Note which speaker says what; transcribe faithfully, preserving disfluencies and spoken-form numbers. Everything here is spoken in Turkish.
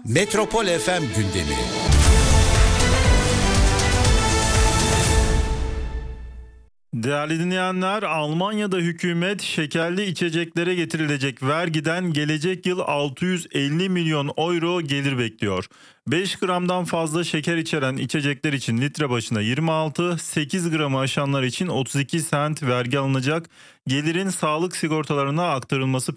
Speaker 1: Metropol F M gündemi.
Speaker 2: Değerli dinleyenler, Almanya'da hükümet şekerli içeceklere getirilecek vergiden gelecek yıl altı yüz elli milyon euro gelir bekliyor. beş gramdan fazla şeker içeren içecekler için litre başına yirmi altı, sekiz gramı aşanlar için otuz iki sent vergi alınacak. Gelirin sağlık sigortalarına aktarılması